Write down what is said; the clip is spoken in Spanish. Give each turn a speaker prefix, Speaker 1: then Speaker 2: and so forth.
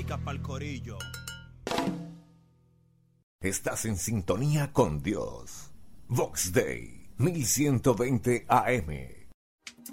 Speaker 1: música pa'l corillo.
Speaker 2: Estás en sintonía con Dios. Vox Day 1120 AM.